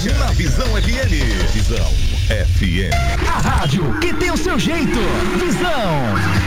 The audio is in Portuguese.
Na Visão FM. Visão FM. A rádio que tem o seu jeito. Visão.